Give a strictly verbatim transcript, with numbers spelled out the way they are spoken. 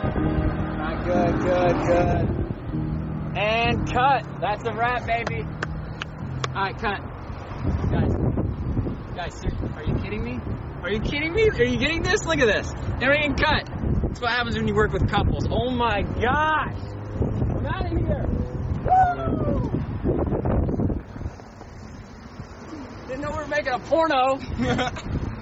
Alright, good, good, good. And cut. That's a wrap, baby. Alright, cut. Guys, guys, seriously, are you kidding me? Are you kidding me? Are you getting this? Look at this. Everything cut. That's what happens when you work with couples. Oh my gosh. I'm out of here. Woo! Didn't know we were making a porno.